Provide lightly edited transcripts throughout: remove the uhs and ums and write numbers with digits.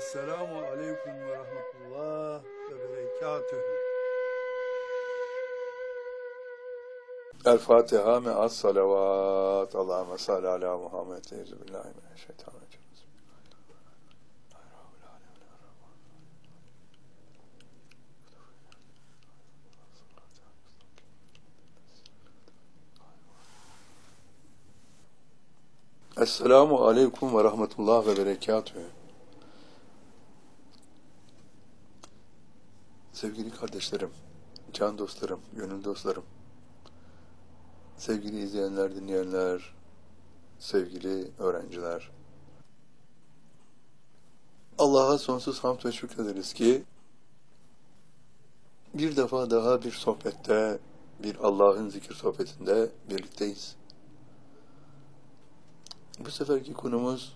Esselamu Aleyküm ve Rahmetullah ve Berekatühü. El Fatiha me'as salavat. Allahümme salli ala Muhammed. Euzubillahimineşşeytanirracim. Esselamu Aleyküm ve Rahmetullah ve Berekatühü. Sevgili kardeşlerim, can dostlarım, gönül dostlarım, sevgili izleyenler, dinleyenler, sevgili öğrenciler. Allah'a sonsuz hamd ve şükrederiz ki bir defa daha bir sohbette, bir Allah'ın zikir sohbetinde birlikteyiz. Bu seferki konumuz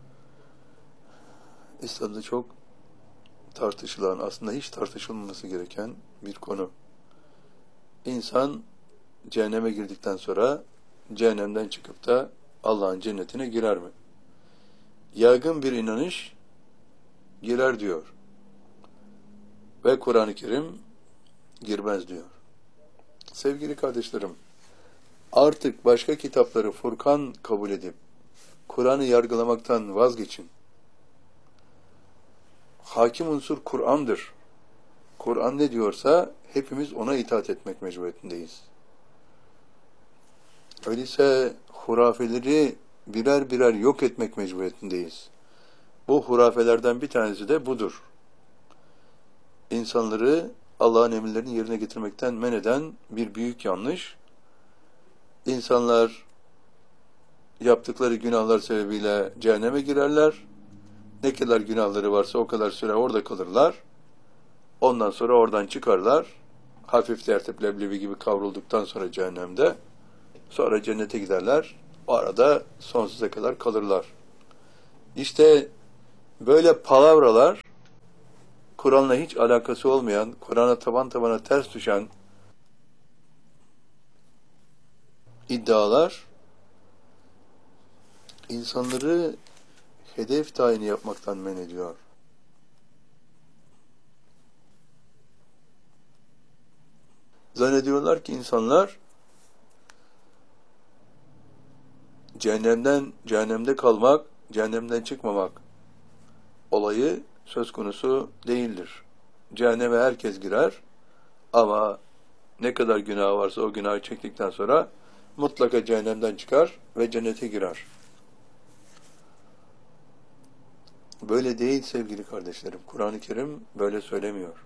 İslam'da çok tartışılan, aslında hiç tartışılmaması gereken bir konu. İnsan cehenneme girdikten sonra cehennemden çıkıp da Allah'ın cennetine girer mi? Yaygın bir inanış girer diyor. Ve Kur'an-ı Kerim girmez diyor. Sevgili kardeşlerim, artık başka kitapları Furkan kabul edip Kur'an'ı yargılamaktan vazgeçin. Hakim unsur Kur'an'dır. Kur'an ne diyorsa hepimiz ona itaat etmek mecburiyetindeyiz. Öyleyse hurafeleri birer birer yok etmek mecburiyetindeyiz. Bu hurafelerden bir tanesi de budur. İnsanları Allah'ın emirlerini yerine getirmekten men eden bir büyük yanlış. İnsanlar yaptıkları günahlar sebebiyle cehenneme girerler. Ne kadar günahları varsa o kadar süre orada kalırlar. Ondan sonra oradan çıkarlar. Hafif tertip leblebi gibi kavrulduktan sonra cehennemde. Sonra cennete giderler. O arada sonsuza kadar kalırlar. İşte böyle palavralar, Kur'an'la hiç alakası olmayan, Kur'an'a taban tabana ters düşen iddialar, insanları hedef tayini yapmaktan men ediyor. Zannediyorlar ki insanlar cehennemde kalmak, cehennemden çıkmamak olayı söz konusu değildir. Cehenneme herkes girer ama ne kadar günah varsa o günahı çektikten sonra mutlaka cehennemden çıkar ve cennete girer. Böyle değil sevgili kardeşlerim. Kur'an-ı Kerim böyle söylemiyor.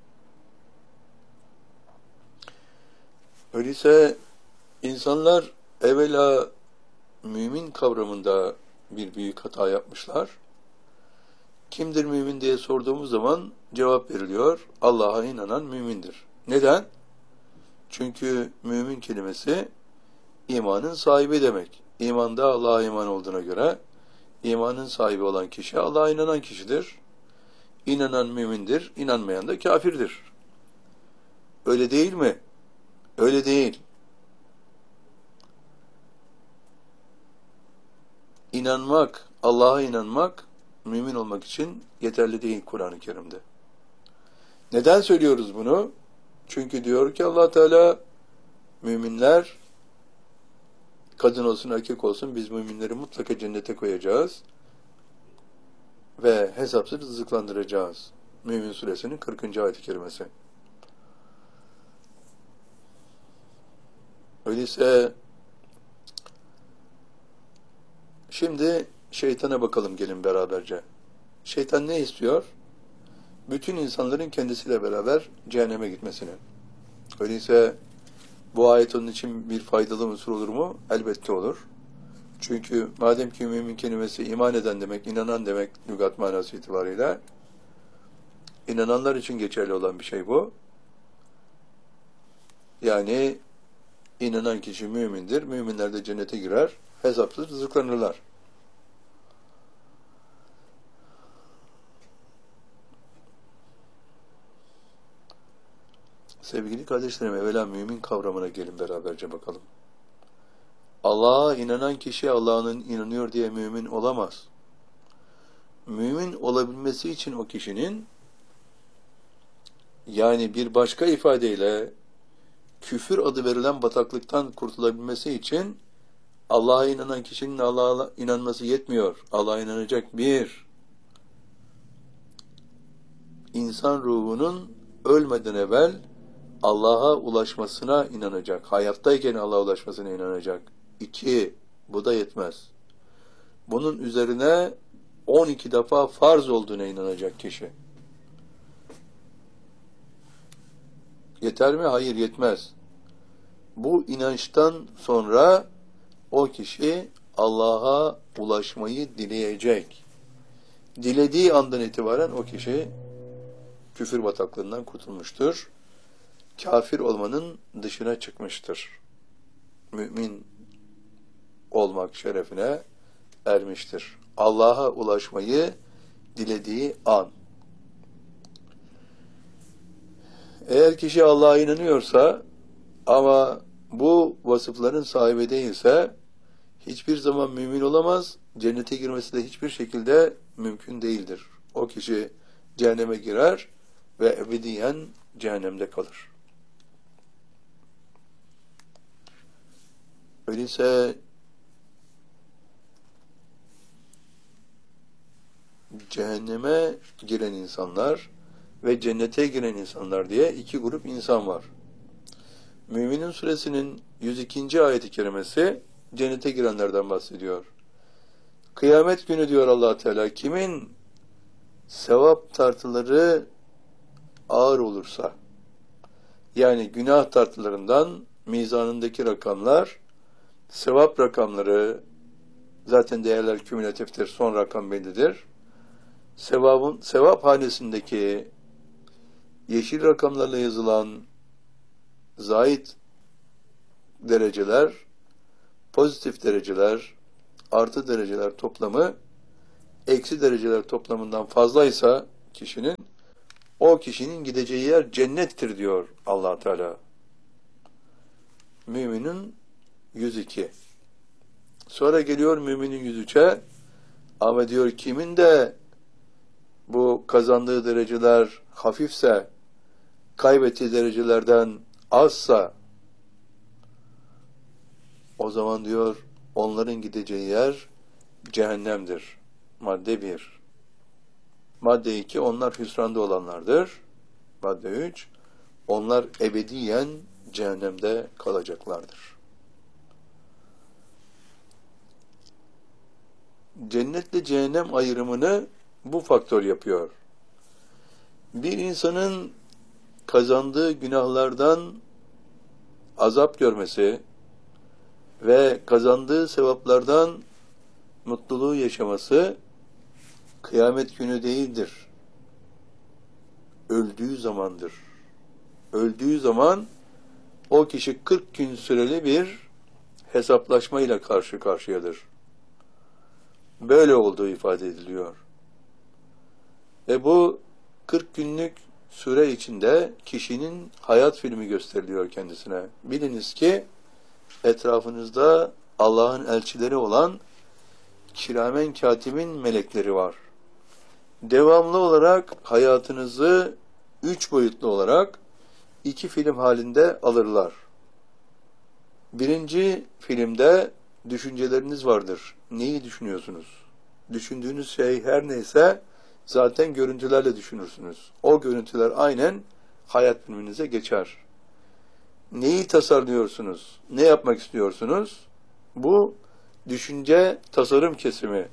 Öyleyse insanlar evvela mümin kavramında bir büyük hata yapmışlar. Kimdir mümin diye sorduğumuz zaman cevap veriliyor. Allah'a inanan mümindir. Neden? Çünkü mümin kelimesi imanın sahibi demek. İmanda Allah'a iman olduğuna göre imanın sahibi olan kişi Allah'a inanan kişidir. İnanan mümindir, inanmayan da kafirdir. Öyle değil mi? Öyle değil. İnanmak, Allah'a inanmak, mümin olmak için yeterli değil Kur'an-ı Kerim'de. Neden söylüyoruz bunu? Çünkü diyor ki Allah Teala, müminler, kadın olsun erkek olsun, biz müminleri mutlaka cennete koyacağız ve hesapsız rızıklandıracağız. Mümin suresinin 40. ayet-i kerimesi. Öyleyse şimdi şeytana bakalım gelin beraberce. Şeytan ne istiyor? Bütün insanların kendisiyle beraber cehenneme gitmesini. Öyleyse bu ayet onun için bir faydalı unsur olur mu? Elbette olur. Çünkü madem ki mümin kelimesi iman eden demek, inanan demek lügat manası itibariyle, inananlar için geçerli olan bir şey bu. Yani inanan kişi mümindir, müminler de cennete girer, hesapsız rızıklanırlar. Sevgili kardeşlerim, evvela mümin kavramına gelin beraberce bakalım. Allah'a inanan kişi Allah'ın inanıyor diye mümin olamaz. mümin olabilmesi için o kişinin, yani bir başka ifadeyle küfür adı verilen bataklıktan kurtulabilmesi için Allah'a inanan kişinin Allah'a inanması yetmiyor. Allah'a inanacak bir insan ruhunun ölmeden evvel Allah'a ulaşmasına inanacak. Hayattayken Allah'a ulaşmasına inanacak. 2, bu da yetmez. Bunun üzerine 12 defa farz olduğuna inanacak kişi. Yeter mi? Hayır, yetmez. Bu inançtan sonra o kişi Allah'a ulaşmayı dileyecek. Dilediği andan itibaren o kişi küfür bataklığından kurtulmuştur. Kafir olmanın dışına çıkmıştır. Mümin olmak şerefine ermiştir. Allah'a ulaşmayı dilediği an. Eğer kişi Allah'a inanıyorsa ama bu vasıfların sahibi değilse hiçbir zaman mümin olamaz. Cennete girmesi de hiçbir şekilde mümkün değildir. O kişi cehenneme girer ve ebediyen cehennemde kalır. Öyleyse cehenneme giren insanlar ve cennete giren insanlar diye 2 grup insan var. Müminin suresinin 102. ayet-i kerimesi cennete girenlerden bahsediyor. Kıyamet günü diyor Allah Teala, kimin sevap tartıları ağır olursa, yani günah tartılarından mizanındaki rakamlar, sevap rakamları, zaten değerler kümülatiftir, son rakam bellidir. Sevap hanesindeki yeşil rakamlarla yazılan zahit dereceler, pozitif dereceler, artı dereceler toplamı, eksi dereceler toplamından fazlaysa kişinin, o kişinin gideceği yer cennettir diyor Allah Teala. Müminin 102. Sonra geliyor müminin 103'e, ama diyor kimin de bu kazandığı dereceler hafifse, kaybettiği derecelerden azsa, o zaman diyor onların gideceği yer cehennemdir. Madde 1. Madde 2, onlar hüsranda olanlardır. Madde 3, onlar ebediyen cehennemde kalacaklardır. Cennetle cehennem ayrımını bu faktör yapıyor. Bir insanın kazandığı günahlardan azap görmesi ve kazandığı sevaplardan mutluluğu yaşaması kıyamet günü değildir. Öldüğü zamandır. Öldüğü zaman o kişi 40 gün süreli bir hesaplaşmayla karşı karşıyadır. Böyle olduğu ifade ediliyor. Ve bu 40 günlük süre içinde kişinin hayat filmi gösteriliyor kendisine. Biliniz ki etrafınızda Allah'ın elçileri olan kiramen katibin melekleri var. Devamlı olarak hayatınızı 3 boyutlu olarak 2 film halinde alırlar. Birinci filmde düşünceleriniz vardır. Neyi düşünüyorsunuz? Düşündüğünüz şey her neyse zaten görüntülerle düşünürsünüz. O görüntüler aynen hayat filminize geçer. Neyi tasarlıyorsunuz? Ne yapmak istiyorsunuz? Bu düşünce tasarım kesimi.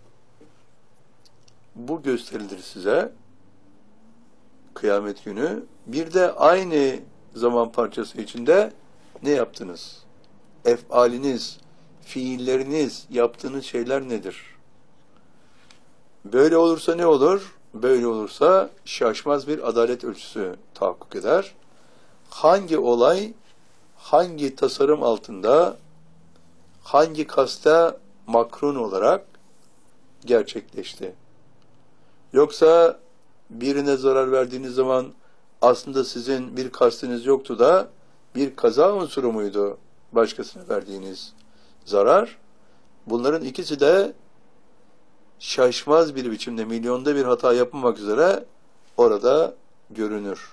Bu gösterilir size kıyamet günü. Bir de aynı zaman parçası içinde ne yaptınız? Efaliniz, fiilleriniz, yaptığınız şeyler nedir? Böyle olursa ne olur? Böyle olursa şaşmaz bir adalet ölçüsü tahakkuk eder. Hangi olay, hangi tasarım altında, hangi kasta makrun olarak gerçekleşti? Yoksa birine zarar verdiğiniz zaman aslında sizin bir kastınız yoktu da bir kaza unsuru muydu başkasına verdiğiniz zarar? Bunların ikisi de şaşmaz bir biçimde milyonda bir hata yapmamak üzere orada görünür.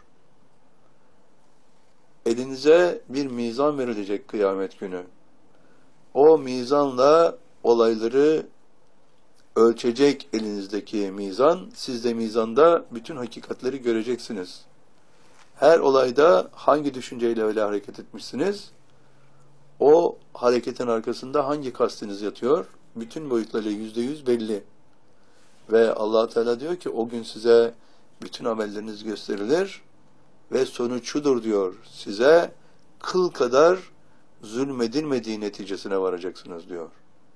Elinize bir mizan verilecek kıyamet günü. O mizanla olayları ölçecek elinizdeki mizan. Siz de mizanda bütün hakikatleri göreceksiniz. Her olayda hangi düşünceyle öyle hareket etmişsiniz? O hareketin arkasında hangi kastınız yatıyor? Bütün boyutlarıyla %100 belli. Ve Allah Teala diyor ki o gün size bütün amelleriniz gösterilir ve sonuç şudur diyor. Size kıl kadar zulmedilmediği neticesine varacaksınız diyor.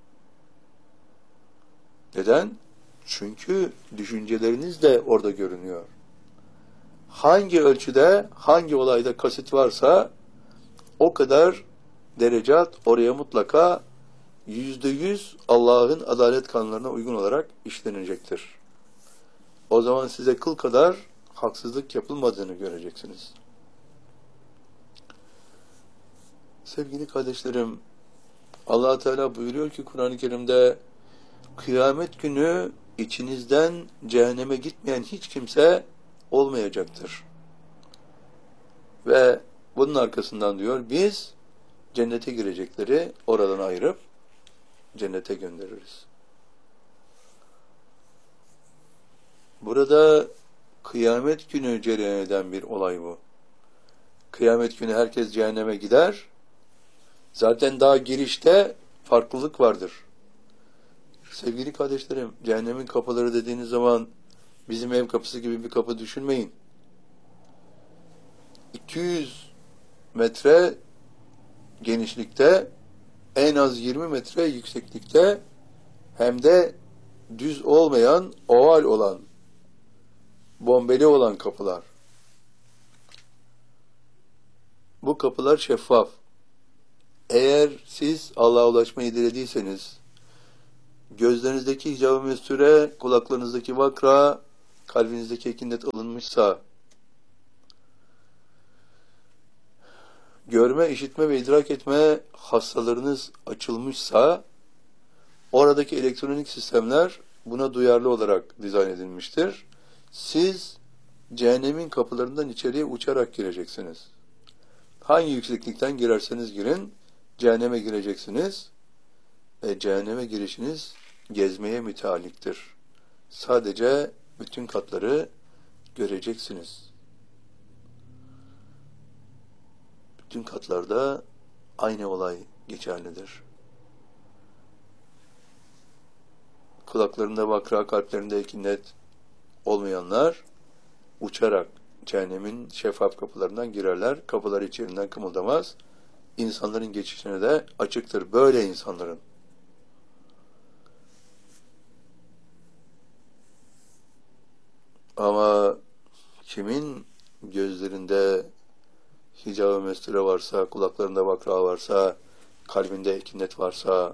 Neden? Çünkü düşünceleriniz de orada görünüyor. Hangi ölçüde, hangi olayda kasıt varsa o kadar derecat oraya mutlaka %100 Allah'ın adalet kanunlarına uygun olarak işlenecektir. O zaman size kıl kadar haksızlık yapılmadığını göreceksiniz. Sevgili kardeşlerim, Allah Teala buyuruyor ki Kur'an-ı Kerim'de kıyamet günü içinizden cehenneme gitmeyen hiç kimse olmayacaktır. Ve bunun arkasından diyor biz cennete girecekleri oradan ayırıp cennete göndeririz. Burada kıyamet günü cereyan eden bir olay bu. Kıyamet günü herkes cehenneme gider. Zaten daha girişte farklılık vardır. Sevgili kardeşlerim, cehennemin kapıları dediğiniz zaman bizim ev kapısı gibi bir kapı düşünmeyin. 200 metre genişlikte, en az 20 metre yükseklikte hem de düz olmayan, oval olan, bombeli olan kapılar. Bu kapılar şeffaf. Eğer siz Allah'a ulaşmayı dilediyseniz, gözlerinizdeki hicab-ı mesture, kulaklarınızdaki vakra, kalbinizdeki ekinnet alınmışsa, görme, işitme ve idrak etme hastalarınız açılmışsa, oradaki elektronik sistemler buna duyarlı olarak dizayn edilmiştir. Siz cehennemin kapılarından içeriye uçarak gireceksiniz. Hangi yükseklikten girerseniz girin, cehenneme gireceksiniz ve cehenneme girişiniz gezmeye mütealliktir. Sadece bütün katları göreceksiniz. Bütün katlarda aynı olay geçerlidir. Kulaklarında vakra, kalplerinde ekinnet olmayanlar uçarak cehennemin şeffaf kapılarından girerler. Kapılar içerinden kımıldamaz. İnsanların geçişine de açıktır. Böyle insanların. Ama kimin gözlerinde hicab-ı mesture varsa, kulaklarında vakra varsa, kalbinde ekinnet varsa,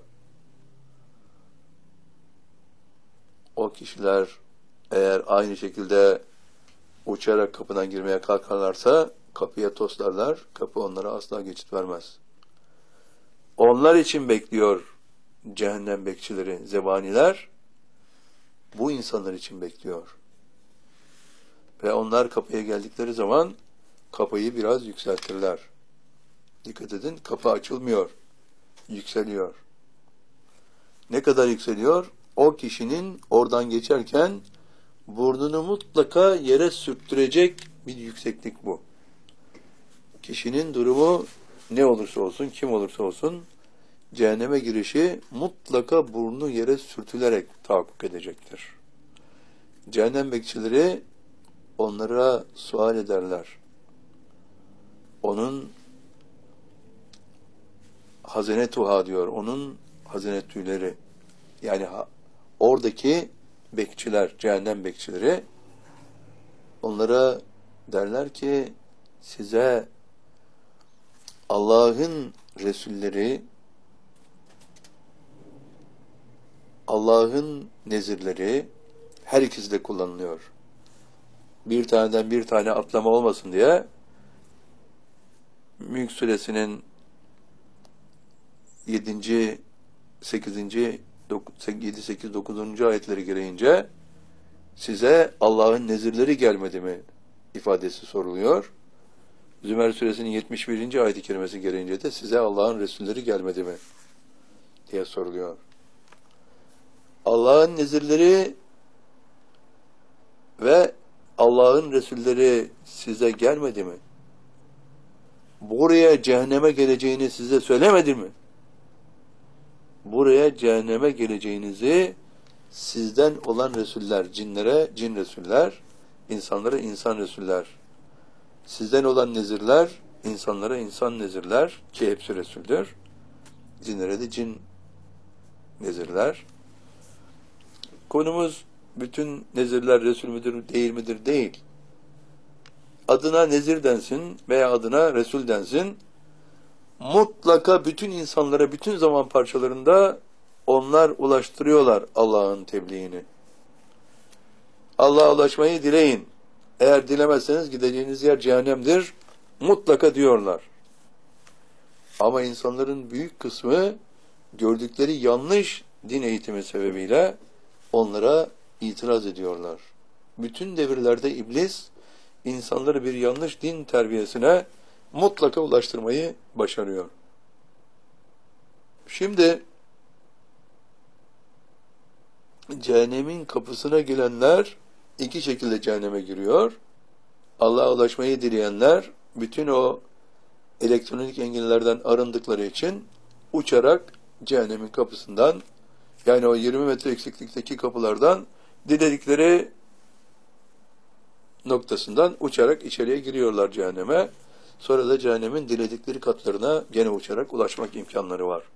o kişiler eğer aynı şekilde uçarak kapıdan girmeye kalkarlarsa kapıya toslarlar, kapı onlara asla geçit vermez. Onlar için bekliyor cehennem bekçileri, zebaniler, bu insanlar için bekliyor. Ve onlar kapıya geldikleri zaman kapıyı biraz yükseltirler. Dikkat edin, kapı açılmıyor, yükseliyor. Ne kadar yükseliyor? O kişinin oradan geçerken burnunu mutlaka yere sürttürecek bir yükseklik bu. Kişinin durumu ne olursa olsun, kim olursa olsun, cehenneme girişi mutlaka burnu yere sürtülerek tahakkuk edecektir. Cehennem bekçileri onlara sual ederler. Onun hazenetuha diyor, onun hazenetüleri, yani oradaki bekçiler, cehennem bekçileri onlara derler ki size Allah'ın Resulleri, Allah'ın nezirleri her ikisi de kullanılıyor. Bir taneden bir tane atlama olmasın diye Mülk Suresinin 7. 8. 7, 8, 9. ayetleri gereğince size Allah'ın nezirleri gelmedi mi ifadesi soruluyor. Zümer suresinin 71. ayet-i kerimesi gereğince de size Allah'ın Resulleri gelmedi mi diye soruluyor. Allah'ın nezirleri ve Allah'ın Resulleri size gelmedi mi? Buraya cehenneme geleceğini size söylemedi mi? Buraya cehenneme geleceğinizi sizden olan Resuller, cinlere cin Resuller, insanlara insan Resuller, sizden olan nezirler, insanlara insan nezirler ki hepsi Resul'dür. Cinlere de cin nezirler. Konumuz bütün nezirler Resul müdür değil midir? Değil. Adına nezir densin veya adına Resul densin. Mutlaka bütün insanlara, bütün zaman parçalarında onlar ulaştırıyorlar Allah'ın tebliğini. Allah'a ulaşmayı dileyin. Eğer dilemezseniz gideceğiniz yer cehennemdir. Mutlaka diyorlar. Ama insanların büyük kısmı gördükleri yanlış din eğitimi sebebiyle onlara itiraz ediyorlar. Bütün devirlerde iblis insanları bir yanlış din terbiyesine mutlaka ulaştırmayı başarıyor. Şimdi cehennemin kapısına gelenler iki şekilde cehenneme giriyor. Allah'a ulaşmayı dileyenler bütün o elektronik engellerden arındıkları için uçarak cehennemin kapısından, yani o 20 metre yükseklikteki kapılardan diledikleri noktasından uçarak içeriye giriyorlar cehenneme. Sonra da cehennemin diledikleri katlarına gene uçarak ulaşmak imkanları var.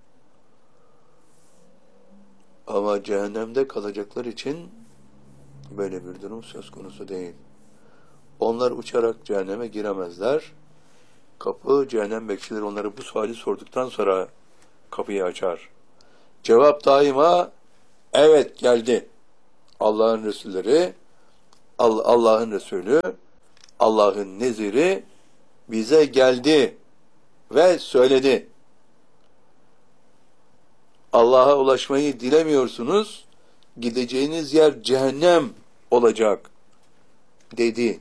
Ama cehennemde kalacaklar için böyle bir durum söz konusu değil. Onlar uçarak cehenneme giremezler. Kapı, cehennem bekçileri onlara bu suali sorduktan sonra kapıyı açar. Cevap daima evet geldi. Allah'ın Resulleri, Allah'ın Resulü, Allah'ın neziri bize geldi ve söyledi. Allah'a ulaşmayı dilemiyorsunuz, gideceğiniz yer cehennem olacak dedi.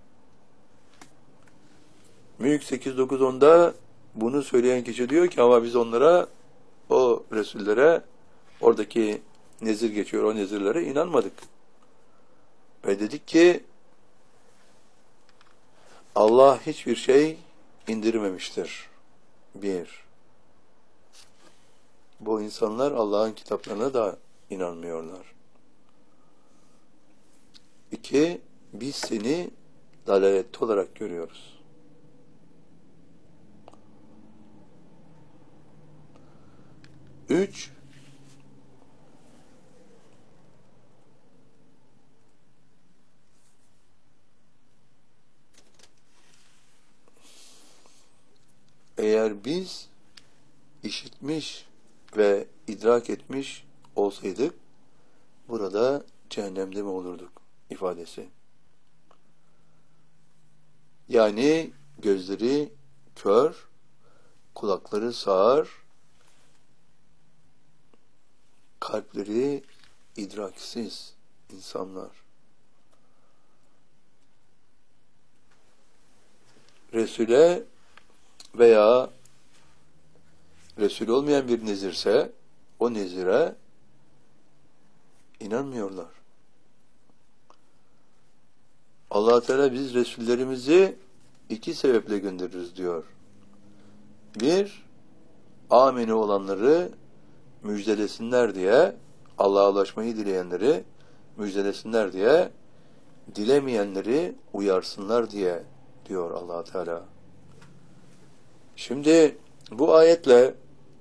Mülk 8-9-10'da bunu söyleyen kişi diyor ki ama biz onlara, o Resullere, oradaki nezir geçiyor, o nezirlere inanmadık. Ve dedik ki Allah hiçbir şey indirmemiştir. Bir, bu insanlar Allah'ın kitaplarına da inanmıyorlar. İki, biz seni dalalette olarak görüyoruz. Üç, eğer biz işitmiş ve idrak etmiş olsaydık burada cehennemde mi olurduk ifadesi. Yani gözleri kör, kulakları sağır, kalpleri idraksiz insanlar. Resul'e veya Resul olmayan bir nezirse o nezire inanmıyorlar. Allah Teala biz Resullerimizi iki sebeple göndeririz diyor. Bir, amine olanları müjdelesinler diye, Allah'a ulaşmayı dileyenleri müjdelesinler diye, dilemeyenleri uyarsınlar diye diyor Allah Teala. Şimdi bu ayetle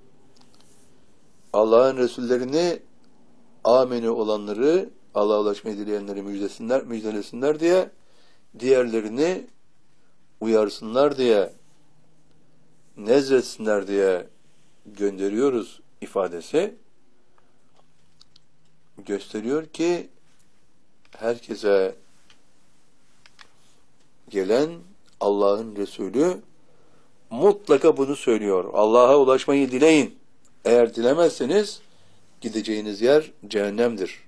Allah'ın Resullerini amine olanları, Allah'a ulaşmayı dileyenleri müjdelesinler diye, diğerlerini uyarsınlar diye, nezretsinler diye gönderiyoruz ifadesi gösteriyor ki herkese gelen Allah'ın Resulü mutlaka bunu söylüyor. Allah'a ulaşmayı dileyin. Eğer dilemezseniz gideceğiniz yer cehennemdir.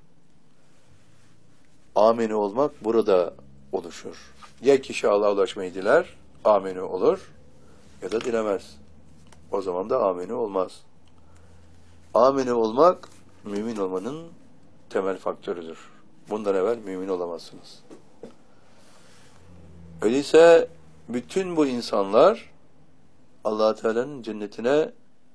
Amini olmak burada oluşur. Ya kişi Allah'a ulaşmayı diler, amini olur, ya da dilemez. O zaman da amini olmaz. Amini olmak, mümin olmanın temel faktörüdür. Bundan evvel mümin olamazsınız. Öyleyse bütün bu insanlar Allah Teala'nın cennetine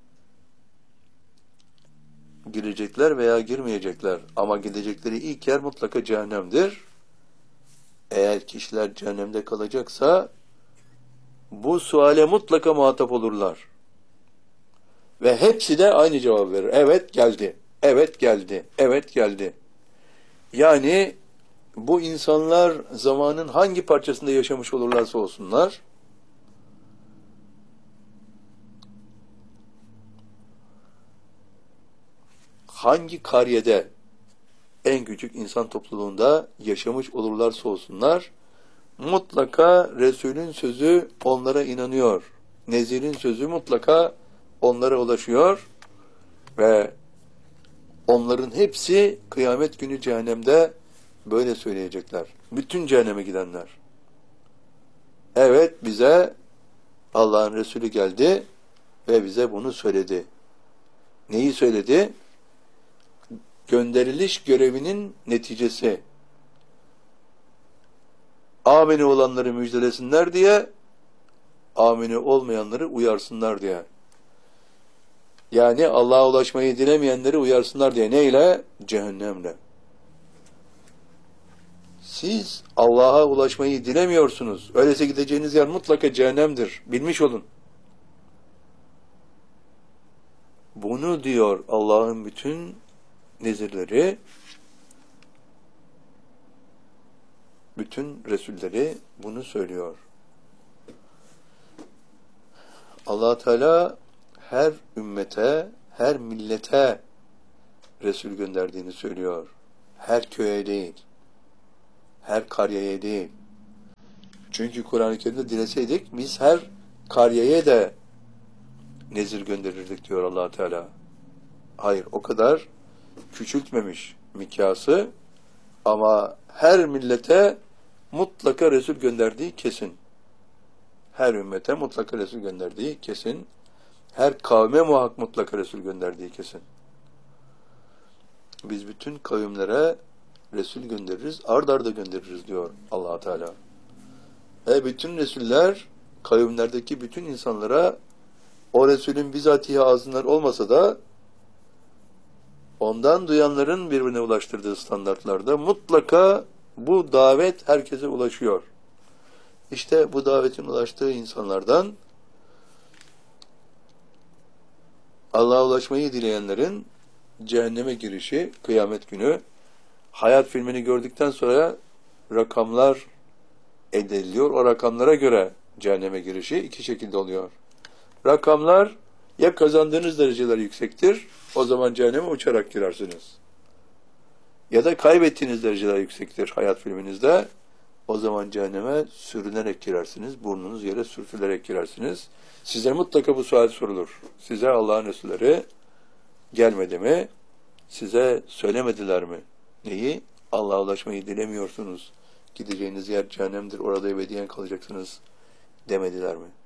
girecekler veya girmeyecekler. Ama gidecekleri ilk yer mutlaka cehennemdir. Eğer kişiler cehennemde kalacaksa bu suale mutlaka muhatap olurlar. Ve hepsi de aynı cevap verir. Evet geldi. Evet geldi. Evet geldi. Yani bu insanlar zamanın hangi parçasında yaşamış olurlarsa olsunlar, hangi karyede, en küçük insan topluluğunda yaşamış olurlarsa olsunlar, mutlaka Resul'ün sözü onlara inanıyor. Nezir'in sözü mutlaka onlara ulaşıyor ve onların hepsi kıyamet günü cehennemde böyle söyleyecekler. Bütün cehenneme gidenler. Evet, bize Allah'ın Resulü geldi ve bize bunu söyledi. Neyi söyledi? Gönderiliş görevinin neticesi. Amini olanları müjdelesinler diye, amini olmayanları uyarsınlar diye. Yani Allah'a ulaşmayı dilemeyenleri uyarsınlar diye. Neyle? Cehennemle. Siz Allah'a ulaşmayı dilemiyorsunuz. Öyleyse gideceğiniz yer mutlaka cehennemdir. Bilmiş olun. Bunu diyor Allah'ın bütün nezirleri, bütün Resulleri bunu söylüyor. Allah Teala her ümmete, her millete Resul gönderdiğini söylüyor. Her köye değil, her karyeye değil. Çünkü Kur'an-ı Kerim'de dileseydik biz her karyeye de nezir gönderirdik diyor Allah Teala. Hayır, o kadar küçültmemiş mikyası ama her millete mutlaka Resul gönderdiği kesin. Her ümmete mutlaka Resul gönderdiği kesin. Her kavme mutlaka Resul gönderdiği kesin. Biz bütün kavimlere Resul göndeririz, ard arda göndeririz diyor Allah Teala. Ve bütün Resuller kavimlerdeki bütün insanlara o Resulün bizatihi ağzından olmasa da ondan duyanların birbirine ulaştırdığı standartlarda mutlaka bu davet herkese ulaşıyor. İşte bu davetin ulaştığı insanlardan Allah'a ulaşmayı dileyenlerin cehenneme girişi kıyamet günü, hayat filmini gördükten sonra rakamlar elde ediliyor. O rakamlara göre cehenneme girişi iki şekilde oluyor. Rakamlar ya kazandığınız dereceler yüksektir, o zaman cehenneme uçarak girersiniz. Ya da kaybettiğiniz dereceler yüksektir hayat filminizde, o zaman cehenneme sürünerek girersiniz, burnunuz yere sürtülerek girersiniz. Size mutlaka bu sual sorulur. Size Allah'ın Resulleri gelmedi mi? Size söylemediler mi? Neyi? Allah'a ulaşmayı dilemiyorsunuz. Gideceğiniz yer cehennemdir, orada ebediyen kalacaksınız demediler mi?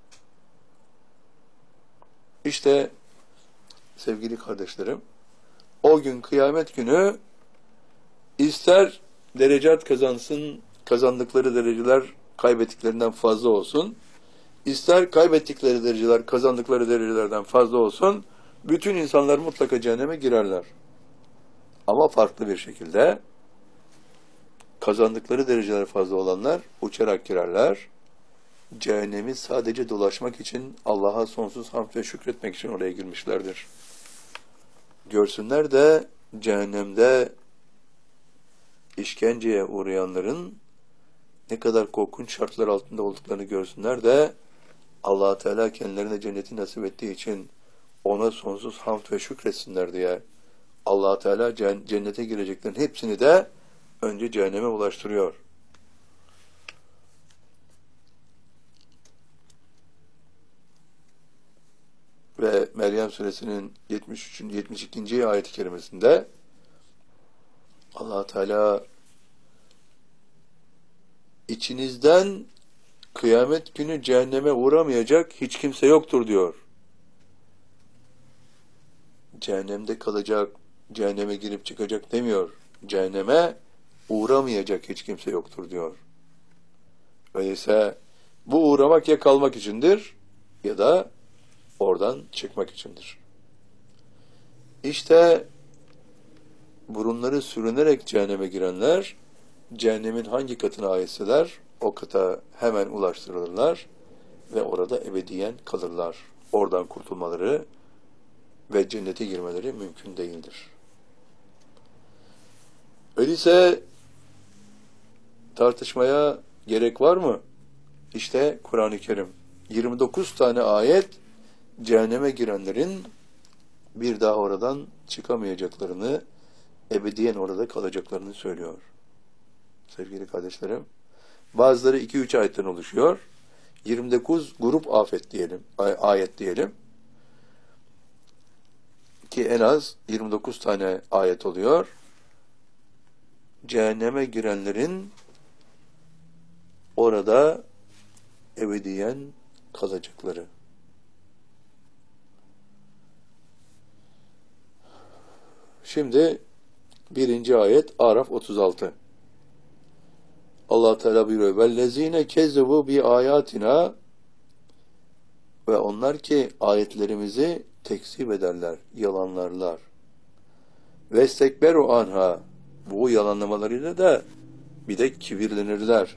İşte sevgili kardeşlerim, o gün kıyamet günü ister derecat kazansın, kazandıkları dereceler kaybettiklerinden fazla olsun, ister kaybettikleri dereceler kazandıkları derecelerden fazla olsun, bütün insanlar mutlaka cehenneme girerler. Ama farklı bir şekilde kazandıkları dereceler fazla olanlar uçarak girerler. Cehennemi sadece dolaşmak için, Allah'a sonsuz hamd ve şükretmek için oraya girmişlerdir. Görsünler de cehennemde işkenceye uğrayanların ne kadar korkunç şartlar altında olduklarını görsünler de Allah Teala kendilerine cenneti nasip ettiği için ona sonsuz hamd ve şükretsinler diye Allah Teala cennete gireceklerin hepsini de önce cehenneme ulaştırıyor. Ve Meryem Meryem suresinin 73. 72. ayet-i kerimesinde Allah Teala içinizden kıyamet günü cehenneme uğramayacak hiç kimse yoktur diyor. Cehennemde kalacak, cehenneme girip çıkacak demiyor. Cehenneme uğramayacak hiç kimse yoktur diyor. Öyleyse bu uğramak ya kalmak içindir ya da oradan çıkmak içindir. İşte burunları sürünerek cehenneme girenler, cehennemin hangi katına aitseler o kata hemen ulaştırılırlar ve orada ebediyen kalırlar. Oradan kurtulmaları ve cennete girmeleri mümkün değildir. Öyleyse tartışmaya gerek var mı? İşte Kur'an-ı Kerim 29 tane ayet cehenneme girenlerin bir daha oradan çıkamayacaklarını, ebediyen orada kalacaklarını söylüyor. Sevgili kardeşlerim, bazıları 2-3 ayetten oluşuyor. 29 grup ayet diyelim. Ki en az 29 tane ayet oluyor. Cehenneme girenlerin orada ebediyen kalacakları. Şimdi 1. ayet Araf 36. Allah Teala buyuruyor: "Vellezine kezzebu bi ayatina" ve onlar ki ayetlerimizi tekzip ederler, yalanlarlar. "Vestekberu anha" bu yalanlamalarıyla da bir de kibirlenirler.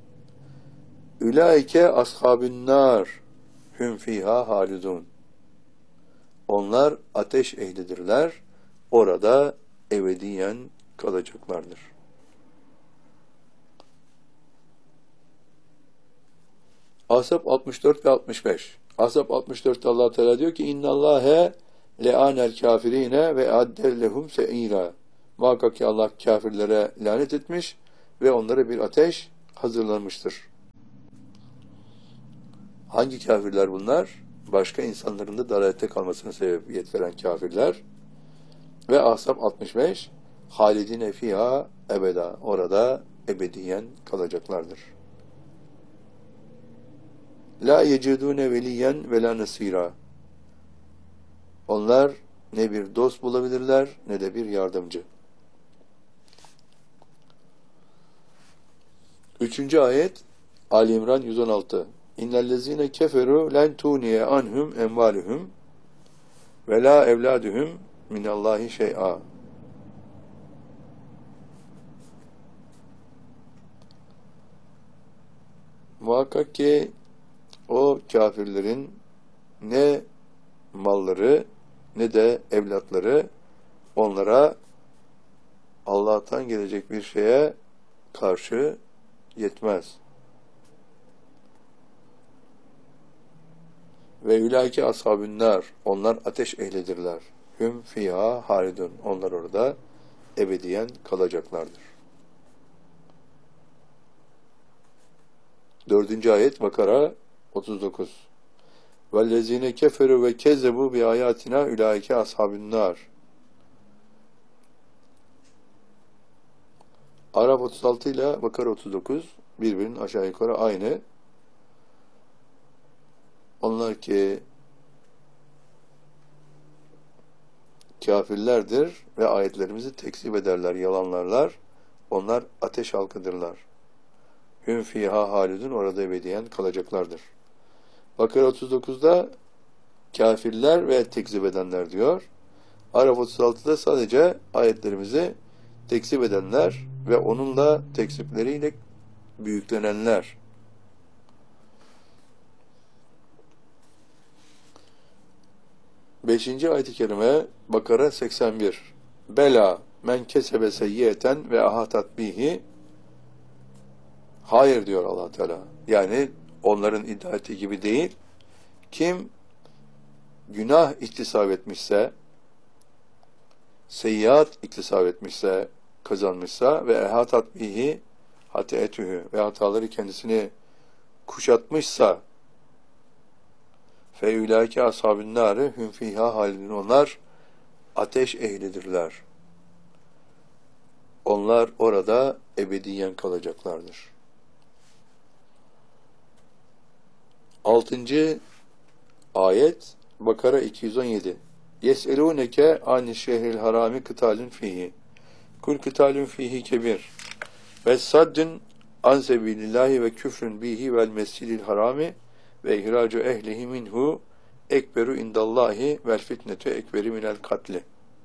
"Ülaike ashabün nar hum fiha halidun" onlar ateş ehlidirler, orada ebediyen kalacaklardır. Ahzab 64 ve 65. Ahzab 64'te Allah Teala diyor ki: "İnnallâhe le'ânel kâfirîne ve addellehum se'îrâ" muhakkak ki Allah kâfirlere lanet etmiş ve onlara bir ateş hazırlanmıştır. Hangi kâfirler bunlar? Başka insanların da dalalette kalmasına sebebiyet veren kâfirler. Ve Ahzab 65 halidine fiha ebeda orada ebediyen kalacaklardır. La yecidune veliyen ve la nasira onlar ne bir dost bulabilirler ne de bir yardımcı. 3. ayet Ali İmran 116. İnnellezine keferu len tuniye anhum emvaluhum ve la evladuhum minallahi şey'a. Muhakkak ki o kafirlerin ne malları ne de evlatları onlara Allah'tan gelecek bir şeye karşı yetmez. Ve ülâki ashabün nar onlar ateş ehlidirler. Hüm fîhâ halidun onlar orada ebediyen kalacaklardır. 4. ayet Bakara 39. Vellezîne keferu ve kezzebu bi ayatina ülâike ashabün nar. Araf 36 ile Bakara 39 birbirinin aşağı yukarı aynı. Onlar ki kafirlerdir ve ayetlerimizi tekzip ederler, yalanlarlar. Onlar ateş halkıdırlar. Hüm fîhâ halidun orada ebediyen kalacaklardır. Bakara 39'da kafirler ve tekzip edenler diyor. Araf 36'da sadece ayetlerimizi tekzip edenler ve onunla tekzipleriyle büyüklenenler. 5. ayet-i kerime Bakara 81. Bela men kesebe seyyiyeten ve ahatat bihi. Hayır diyor Allah Teala. Yani onların iddia ettiği gibi değil. Kim günah iktisap etmişse, seyyiat iktisap etmişse, kazanmışsa ve ehatat bihi hateetühü ve hataları kendisini kuşatmışsa fe ülâke ashabün nâri hüm fîhâ halidun. Onlar ateş ehlidirler. Onlar orada ebediyen kalacaklardır. 6. ayet Bakara 217. Yes'elûneke ani şehril harami kıtalin fihi. Kul kıtalin fihi kebir. Ve saddün an sebilillahi ve küfrün bihi vel mescidil harami ve ihracu ehlihi minhu ekberu indallahi vel fitnetu ekberi minel katli.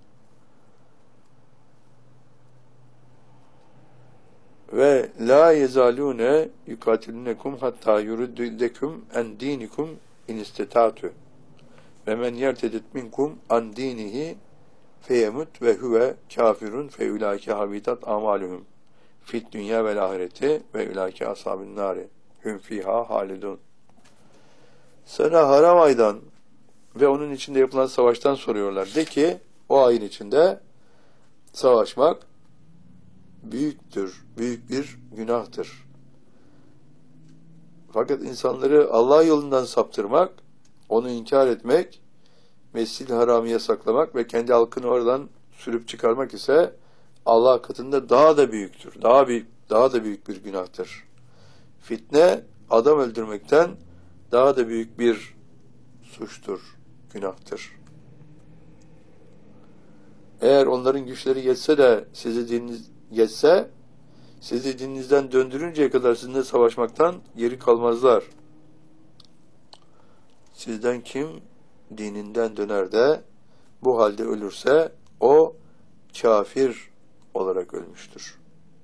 Ve la yezalune yukatilunekum hatta yuruddekum en dinikum in istetatu. Ve men yertedit minkum an dinihi feyemut ve huve kafirun fe ulaike habitat amaluhum fit dünya vel ahireti ve ulaike ashabun nari hum fiha halidun. Sana haram aydan ve onun içinde yapılan savaştan soruyorlar. De ki o ayın içinde savaşmak büyüktür, büyük bir günahtır. Fakat insanları Allah yolundan saptırmak, onu inkar etmek, Mescid-i Haram'ı yasaklamak ve kendi halkını oradan sürüp çıkarmak ise Allah katında daha da büyüktür. Daha da büyük bir günahtır. Fitne adam öldürmekten daha da büyük bir suçtur, günahtır. Eğer onların güçleri yetse de sizi dininizden döndürünceye kadar sizinle savaşmaktan geri kalmazlar. Sizden kim dininden döner de bu halde ölürse o kafir olarak ölmüştür.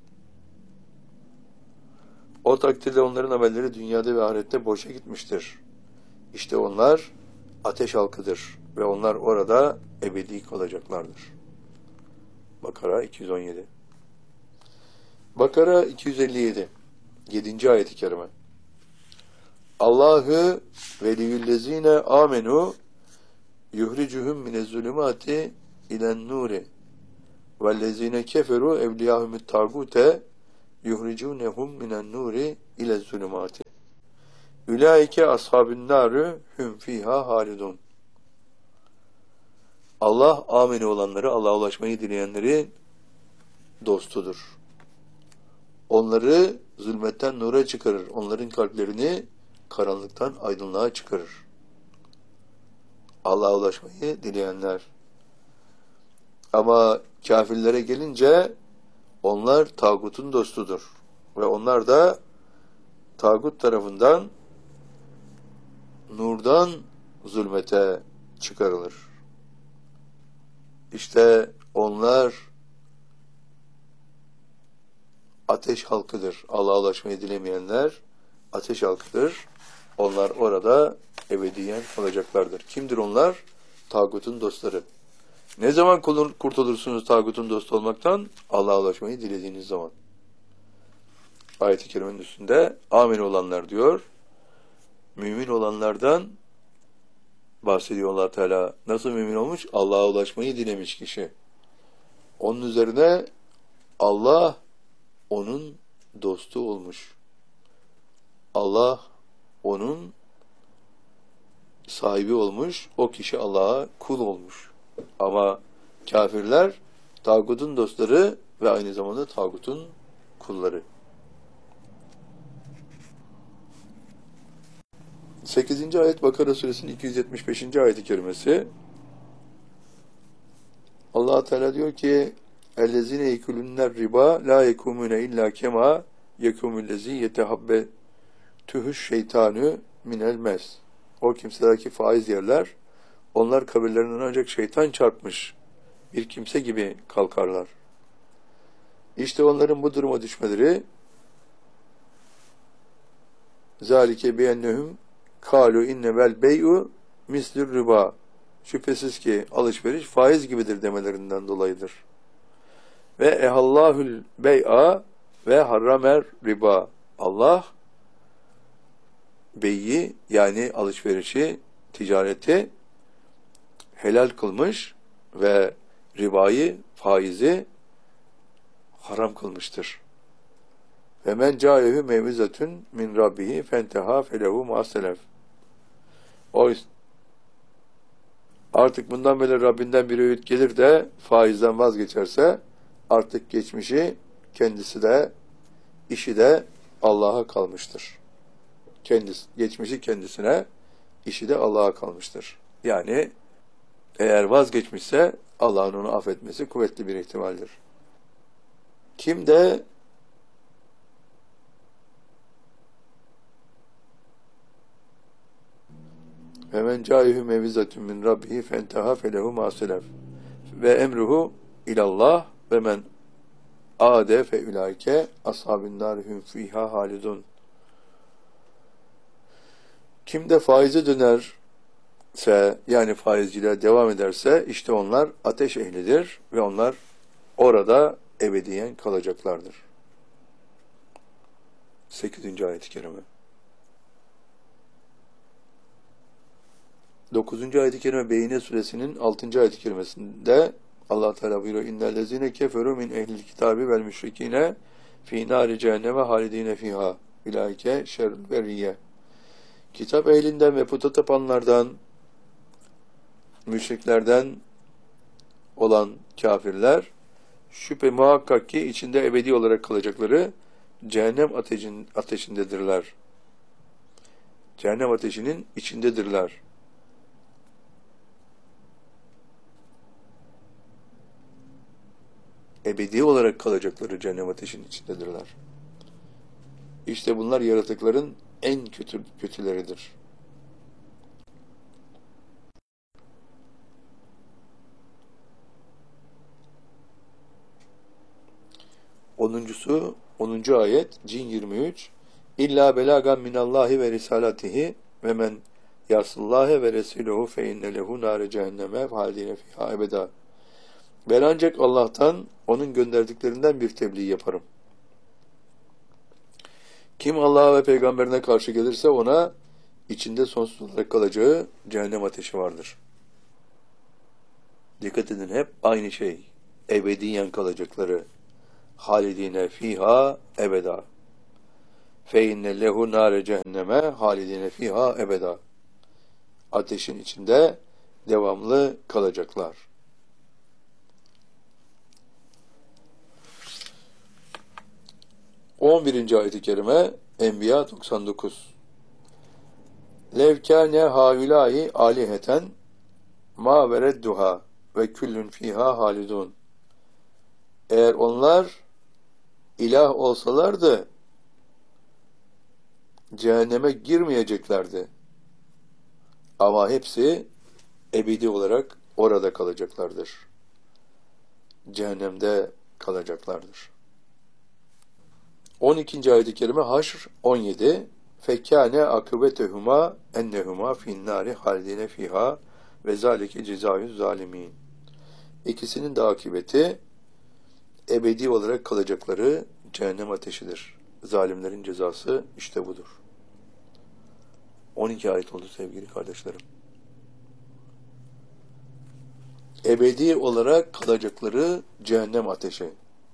O takdirde onların amelleri dünyada ve ahirette boşa gitmiştir. İşte onlar ateş halkıdır ve onlar orada ebedi kalacaklardır. Bakara 217. Bakara 257. 7. ayet-i kerime. Allahu veliyyüllezine amenu yuhricuhum minezzulümati ilen nuri vellezine keferu evliyahumut tagute yuhricunehum minen nuri ilezzulümati ulaike ashabun nari hum fiha halidun. Allah ameni olanları, Allah'a ulaşmayı dileyenleri dostudur. Onları zulmetten nura çıkarır. Onların kalplerini karanlıktan aydınlığa çıkarır. Allah'a ulaşmayı dileyenler. Ama kafirlere gelince onlar tağutun dostudur. Ve onlar da tağut tarafından nurdan zulmete çıkarılır. İşte onlar ateş halkıdır. Allah'a ulaşmayı dilemeyenler ateş halkıdır. Onlar orada ebediyen kalacaklardır. Kimdir onlar? Tağutun dostları. Ne zaman kurtulursunuz tağutun dostu olmaktan? Allah'a ulaşmayı dilediğiniz zaman. Ayet-i kerimenin üstünde amin olanlar diyor. Mümin olanlardan bahsediyor Allah Teala. Nasıl mümin olmuş? Allah'a ulaşmayı dilemiş kişi. Onun üzerine Allah onun dostu olmuş. Allah onun sahibi olmuş. O kişi Allah'a kul olmuş. Ama kafirler tağutun dostları ve aynı zamanda tağutun kulları. 8. ayet Bakara suresinin 275. ayet-i kerimesi. Allah Teala diyor ki: "Ellezine yekulunner riba la yekumune illa kema yekumüllezi yetehabbetuhu şeytanu minel mes." O kimseler ki faiz yerler, onlar kabirlerinden ancak şeytan çarpmış bir kimse gibi kalkarlar. İşte onların bu duruma düşmeleri zalike biyennehum kalu innevel bey'u mislur riba. Şüphesiz ki alışveriş faiz gibidir demelerinden dolayıdır. Ve ehallahul bey'a ve harramer riba. Allah bey'i yani alışverişi, ticareti helal kılmış ve ribayı, faizi haram kılmıştır. Ve men câehu mevizatun min rabbihi fenteha felehu ma'selef. Artık bundan böyle Rabbinden bir öğüt gelir de faizden vazgeçerse artık geçmişi kendisi de işi de Allah'a kalmıştır. Geçmişi kendisine, işi de Allah'a kalmıştır. Yani eğer vazgeçmişse Allah'ın onu affetmesi kuvvetli bir ihtimaldir. Kim de ve men caihu mevizetun min rabbihi fentaha felehu ma selef ve emruhu ilallah ve men ade fe ulaike ashabun nar hum fiha halidun. Kim de faize dönerse, yani faizciliğe devam ederse, işte onlar ateş ehlidir ve onlar orada ebediyen kalacaklardır. 8. ayet-i kerime. 9. ayet-i kerime Beyine suresinin 6. ayet-i kerimesinde Allah Teala buyuruyor: İnnellezine keferu min ehlil kitabi vel müşrikine fi nari cehenneme halidine fiha ulaike şerrül beriyye. Kitap ehlinden ve puta tapanlardan, müşriklerden olan kafirler şüphe muhakkak ki içinde ebedi olarak kalacakları cehennem ateşindedirler. Cehennem ateşinin içindedirler. Ebedi olarak kalacakları cehennem ateşinin içindedirler. İşte bunlar yaratıkların en kötüleridir. 10. ayet Cin 23 İlla belagan minallahi ve risalatihi ve men yasıllâhe ve resulühü fe inne lehu nâre cehenneme hâldine fîhâ ebedâ. Ben ancak Allah'tan, onun gönderdiklerinden bir tebliğ yaparım. Kim Allah'a ve peygamberine karşı gelirse ona içinde sonsuz olarak kalacağı cehennem ateşi vardır. Dikkat edin, hep aynı şey. Ebediyen kalacakları. Halidine fiha ebeda. Fe inne lehu nâre cehenneme halidine fiha ebeda. Ateşin içinde devamlı kalacaklar. 11. ayet-i kerime Enbiya 99 Lev kâne hâulâhi âliheten mâ veredduhâ ve küllün fîhâ halidun. Eğer onlar ilah olsalardı cehenneme girmeyeceklerdi. Ama hepsi ebedi olarak orada kalacaklardır. Cehennemde kalacaklardır. 12. ayet-i kerime Haşr 17 Fekkâne akıbetehuma ennehuma finnâri haldine fiha ve zâlike cezâyü zâlimîn. İkisinin de akıbeti ebedi olarak kalacakları cehennem ateşidir. Zalimlerin cezası işte budur. 12 ayet oldu sevgili kardeşlerim. Ebedi olarak kalacakları cehennem ateşi.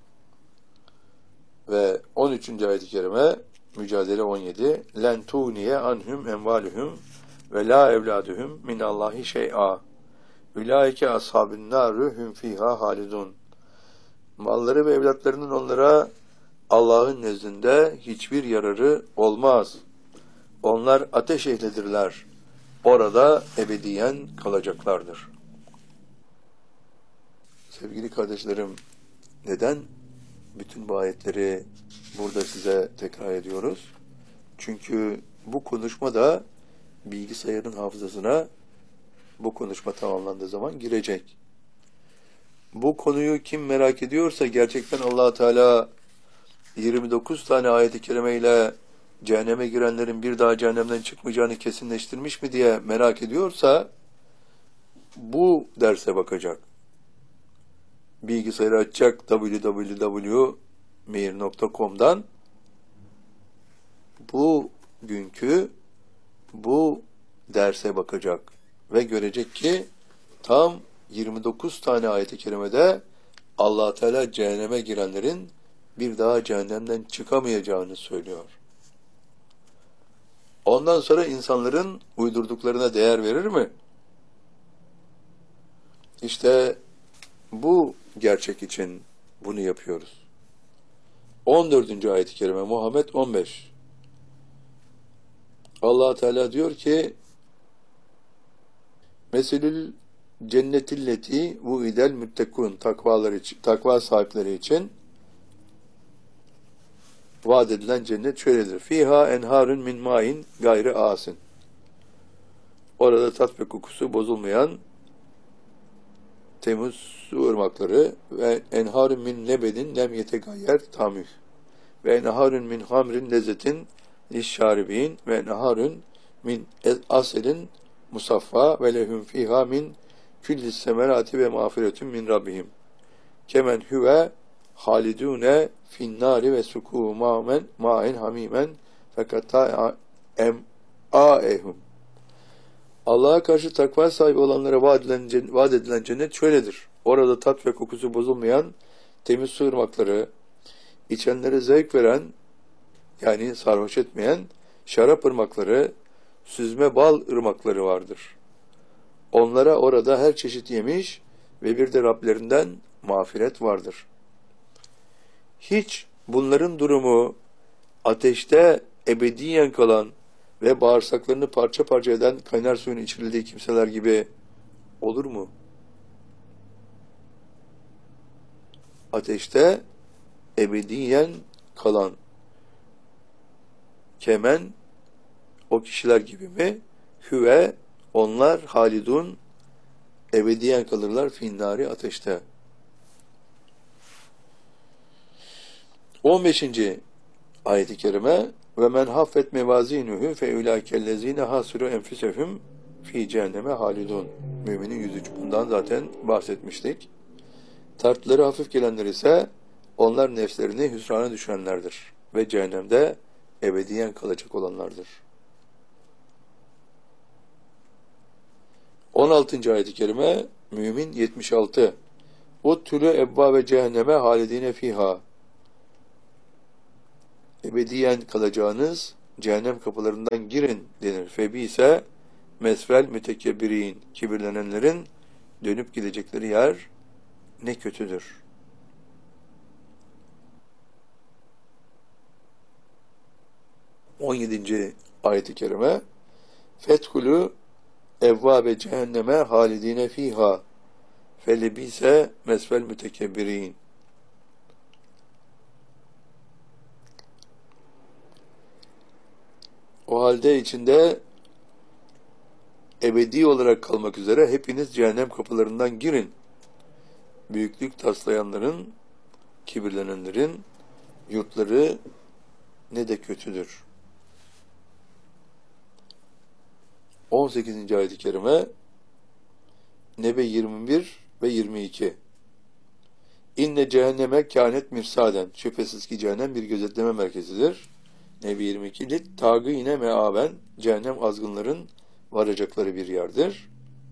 Ve 13. ayet-i kerime Mücadele 17 Len tuniye anhum envaluhum ve la evladuhum minallahi şey'a ulaike ashabun naru hum fiha halidun. Malları ve evlatlarının onlara Allah'ın nezdinde hiçbir yararı olmaz. Onlar ateş ehlidirler. Orada ebediyen kalacaklardır. Sevgili kardeşlerim, neden bütün bu ayetleri burada size tekrar ediyoruz? Çünkü bu konuşma da bilgisayarın hafızasına bu konuşma tamamlandığı zaman girecek. Bu konuyu kim merak ediyorsa gerçekten Allah Teala 29 tane ayet-i kerimeyle cehenneme girenlerin bir daha cehennemden çıkmayacağını kesinleştirmiş mi diye merak ediyorsa bu derse bakacak. Bilgisayarı açacak www.meir.com'dan bu derse bakacak ve görecek ki tam 29 tane ayet-i kerimede Allah Teala cehenneme girenlerin bir daha cehennemden çıkamayacağını söylüyor. Ondan sonra insanların uydurduklarına değer verir mi? İşte bu gerçek için bunu yapıyoruz. 14. ayet-i kerime Muhammed 15. Allah Teala diyor ki: Meselül cennetilleti vuidel müttekun, takva sahipleri için vaat edilen cennet şöyledir. Fiha enharun min ma'in gayri asin. Orada tat ve kokusu bozulmayan temiz su ırmakları ve enharun min lebedin lem yetegayyer tamih ve enharun min hamrin lezzetin lişşaribin ve enharun min aselin musaffa ve lehum fiha min küllis semerati ve mağfiretun min rabbihim kemen huve halidune finnari ve suku ma'in hamimen fekata em'aehum. Allah'a karşı takva sahibi olanlara vaat edilen cennet şöyledir. Orada tat ve kokusu bozulmayan temiz su ırmakları, içenlere zevk veren, yani sarhoş etmeyen şarap ırmakları, süzme bal ırmakları vardır. Onlara orada her çeşit yemiş ve bir de Rablerinden mağfiret vardır. Hiç bunların durumu ateşte ebediyen kalan ve bağırsaklarını parça parça eden kaynar suyun içirildiği kimseler gibi olur mu? Ateşte ebediyen kalan kemen o kişiler gibi mi? Hüve onlar halidun ebediyen kalırlar finnari ateşte. 15. ayet-i kerime ve men haffet mevazinuhu fe ulaikellezine hasiru enfusehum fi cehenneme halidun. Müminin 103. Bundan zaten bahsetmiştik. Tartları hafif gelenler ise onlar nefslerini hüsrana düşenlerdir ve cehennemde ebediyen kalacak olanlardır. 16. ayet-i kerime Mümin 76. Uttülü ebba ve cehenneme halidine fiha. Ebediyen kalacağınız cehennem kapılarından girin denir. Febi ise mesvel mütekebbirin, kibirlenenlerin dönüp gidecekleri yer ne kötüdür. On 17. ayet-i kerime Fethulü evvabe cehenneme halidine fiha felebise mesvel mütekebbirin. O halde içinde ebedi olarak kalmak üzere hepiniz cehennem kapılarından girin. Büyüklük taslayanların, kibirlenenlerin yurtları ne de kötüdür. 18. ayet-i kerime Nebe 21 ve 22. İnne cehenneme kânet mirsaden. Şüphesiz ki cehennem bir gözetleme merkezidir. Nebe 22. Lit tâgîne meâben. Cehennem azgınların varacakları bir yerdir.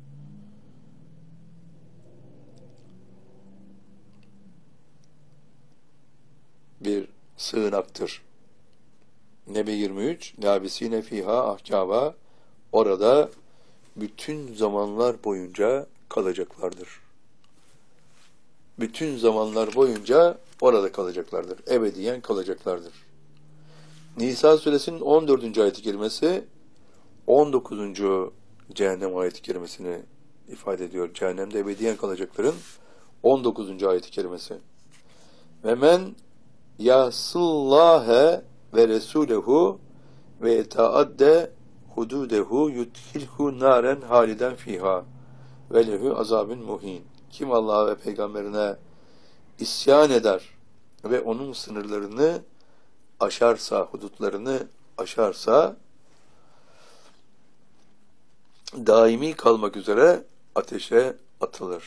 Bir sığınaktır. Nebe 23. Lâbisîne fîhâ ahkâvâ. Orada bütün zamanlar boyunca kalacaklardır. Bütün zamanlar boyunca orada kalacaklardır. Ebediyen kalacaklardır. Nisa suresinin 14. ayet-i kerimesi 19. cehennem ayet-i kerimesini ifade ediyor. Cehennemde ebediyen kalacakların 19. ayet-i kerimesi. Ve men yasıllâhe ve resûlehu ve etaadde hududehu yudhilhu naren haliden fiha ve lehu azabun muhin. Kim Allah'a ve peygamberine isyan eder ve onun sınırlarını aşarsa, hudutlarını aşarsa daimi kalmak üzere ateşe atılır.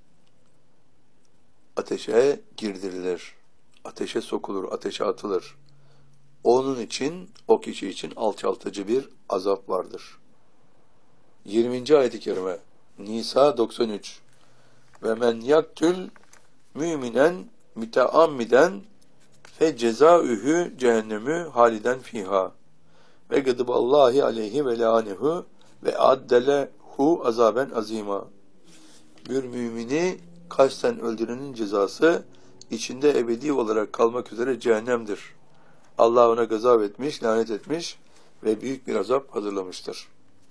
Ateşe girdirilir. Ateşe sokulur, ateşe atılır. Onun için, o kişi için alçaltıcı bir azap vardır. 20. ayet-i kerime Nisa 93. Ve men yaktül müminen müteammiden fe cezaühü cehennemü haliden fiha ve gıdıballahi aleyhi ve lânehu ve addelehu azaben azima. Bir mümini kasten öldürenin cezası içinde ebedi olarak kalmak üzere cehennemdir. Allah ona gazap etmiş, lanet etmiş ve büyük bir azap hazırlamıştır.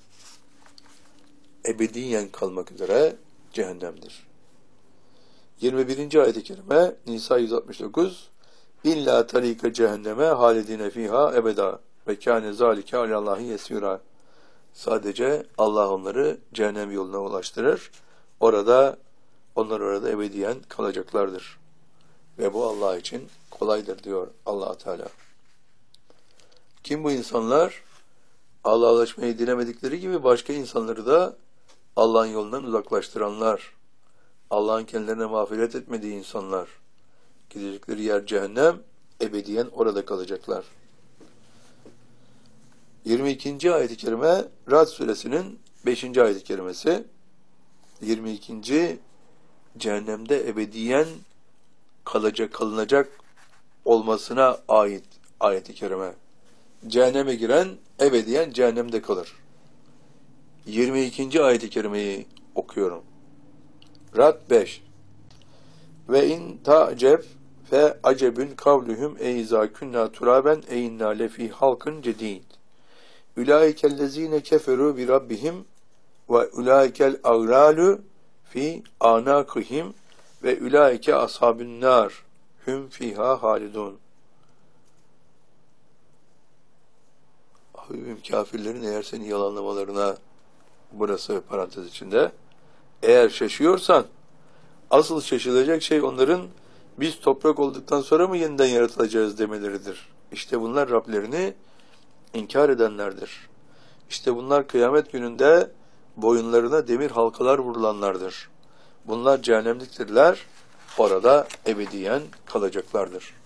Ebediyen kalmak üzere cehennemdir. 21. ayet-i kerime Nisa 169 İlla tarika cehenneme halidine fiha ebeda ve kâne zâlike alallâhi yesîrâ. Sadece Allah onları cehennem yoluna ulaştırır. Onlar orada ebediyen kalacaklardır. Ve bu Allah için kolaydır diyor Allah Teala. Kim bu insanlar? Allah'a ulaşmayı dilemedikleri gibi başka insanları da Allah'ın yolundan uzaklaştıranlar. Allah'ın kendilerine mağfiret etmediği insanlar. Gidecekleri yer cehennem, ebediyen orada kalacaklar. 22. ayet-i kerime Ra'd suresinin 5. ayet-i kerimesi. 22. cehennemde ebediyen kalınacak olmasına ait ayet-i kerime. Cehenneme giren ebediyen cehennemde kalır. 22. ayet-i kerimeyi okuyorum. Ra'd 5. Ve in ta'ceb fe acebün kavluhum eyza kunna turaben eyinna lefi halkın cedid. Ulaikellezine keferu bi rabbihim ve ulaikel aglalu fi anakihim ve ulaike ashabun nar hum fiha halidun. Habibim, kafirlerin eğer seni yalanlamalarına, burası parantez içinde, eğer şaşıyorsan, asıl şaşılacak şey onların biz toprak olduktan sonra mı yeniden yaratılacağız demeleridir. İşte bunlar Rablerini inkar edenlerdir. İşte bunlar kıyamet gününde boyunlarına demir halkalar vurulanlardır. Bunlar cehennemliktirler, orada ebediyen kalacaklardır.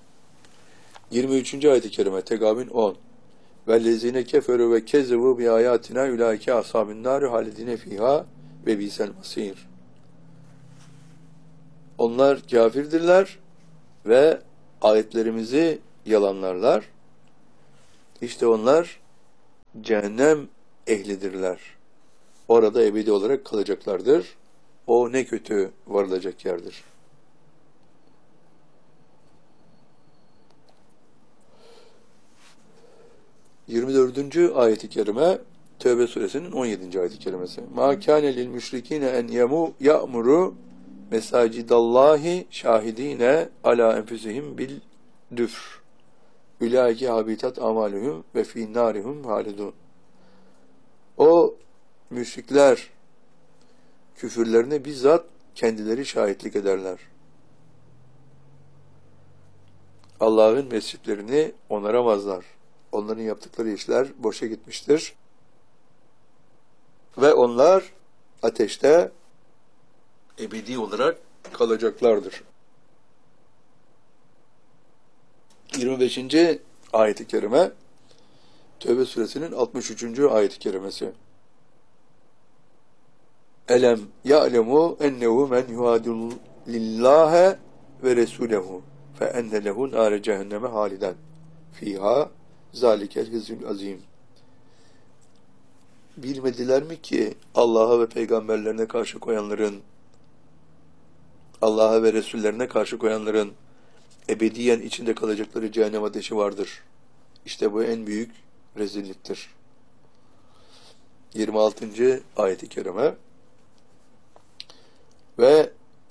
23. ayet-i kerime Tegabün 10. Vellezine keferu ve kezzebu bi ayatina ulaike ashabun nar halidine fiha ve bisel masir. Onlar kafirdirler ve ayetlerimizi yalanlarlar. İşte onlar cehennem ehlidirler. Orada ebedi olarak kalacaklardır. O ne kötü varılacak yerdir. ...24. ayet-i kerime... Tevbe suresinin 17. ayet-i kerimesi. مَا كَانَ لِلْمُشْرِك۪ينَ اَنْ يَأْمُرُوا مَسَاجِدَ اللّٰهِ شَاهِد۪ينَ عَلَى اَنْفُسِهِمْ بِالْدُفْرِ اُلَٰئِكَ habitat amaluhum ve fî nârihum halidun. O müşrikler küfürlerine bizzat kendileri şahitlik ederler. Allah'ın mescitlerini onaramazlar. Onların yaptıkları işler boşa gitmiştir. Ve onlar ateşte ebedi olarak kalacaklardır. 25. ayet-i kerime Tevbe suresinin 63. ayet-i kerimesi. Elem ya'lemu ennehu men yuhadil lillahe ve resulehu fe enne lehu nâre cehenneme haliden fiha zâlikel hizül azîm. Bilmediler mi ki Allah'a ve peygamberlerine karşı koyanların, Allah'a ve Resullerine karşı koyanların ebediyen içinde kalacakları cehennem ateşi vardır. İşte bu en büyük rezilliktir. 26. ayet-i kerime ve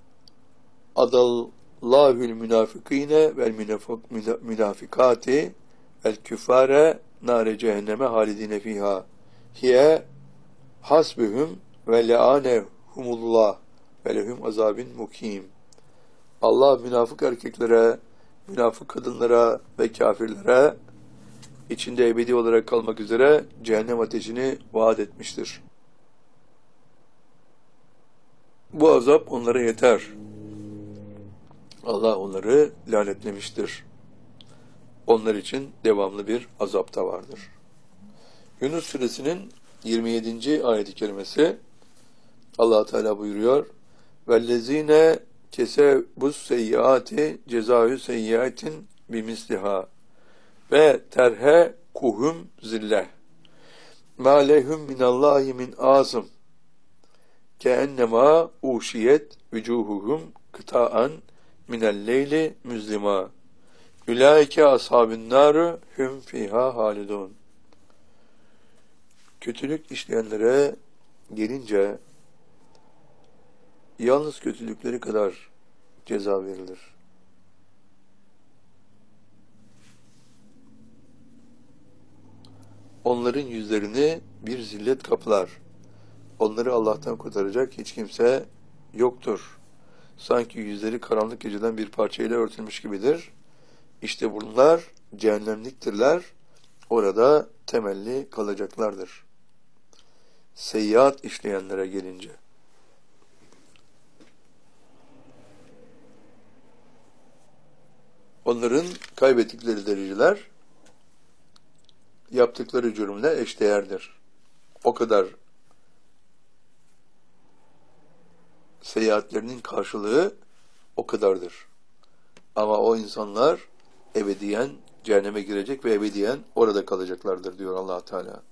adallâhül münafıkîne vel münafikâti vel küffâre nâre cehenneme halidine fîhâ hiye hasbühüm ve le'ânehumullah ve lehum azabin mukim. Allah münafık erkeklere, münafık kadınlara ve kafirlere içinde ebedi olarak kalmak üzere cehennem ateşini vaat etmiştir. Bu azap onlara yeter. Allah onları lanetlemiştir. Onlar için devamlı bir azap da vardır. Yunus suresinin 27. ayet-i kerimesi Allah Teala buyuruyor: "Vellezine kesebus seyyiati cezaü seyyiatin bimisliha ve terhe kuhum zillah ma lehum minallahi min asım keennema uşiyet vücuhuhum kıta'an minel leyli müzlima. Ulaike ashabün nâru hum fiha halidun. Kötülük işleyenlere gelince yalnız kötülükleri kadar ceza verilir. Onların yüzlerini bir zillet kaplar. Onları Allah'tan kurtaracak hiç kimse yoktur. Sanki yüzleri karanlık geceden bir parçayla örtülmüş gibidir. İşte bunlar cehennemliktirler. Orada temelli kalacaklardır. Seyyiat işleyenlere gelince. Onların kaybettikleri dereceler yaptıkları cürümle eşdeğerdir. O kadar seyahatlerinin karşılığı o kadardır. Ama o insanlar ebediyen cehenneme girecek ve ebediyen orada kalacaklardır diyor Allah Teala.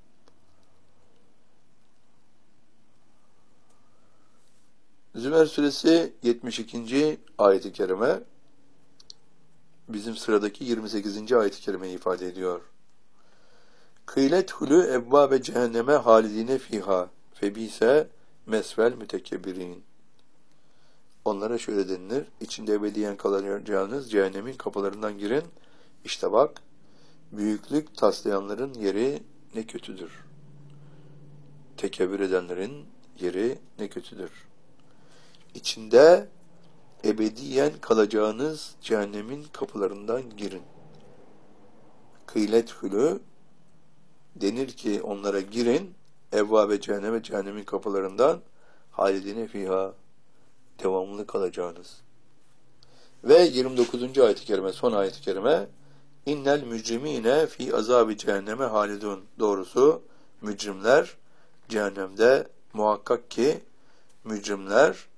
Zümer suresi 72. ayet-i kerime bizim sıradaki 28. ayet-i kerimeyi ifade ediyor. Kıylet hulu ebbâbe cehenneme halidine fiha febise mesvel mütekebbirin. Onlara şöyle denilir, içinde ebediyen kalacağınız cehennemin kapılarından girin. İşte bak, büyüklük taslayanların yeri ne kötüdür. Tekebbür edenlerin yeri ne kötüdür. İçinde ebediyen kalacağınız cehennemin kapılarından girin. Kıylet hulu denir ki onlara girin, evvabe cehenneme cehennemin kapılarından halidine fiha devamlı kalacağınız. Ve 29. ayet-i kerime, son ayet-i kerime innel mücrimine fi azabı cehenneme halidun. Doğrusu mücrimler cehennemde muhakkak ki mücrimler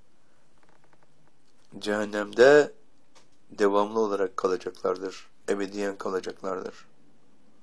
cehennemde devamlı olarak kalacaklardır. Ebediyen kalacaklardır.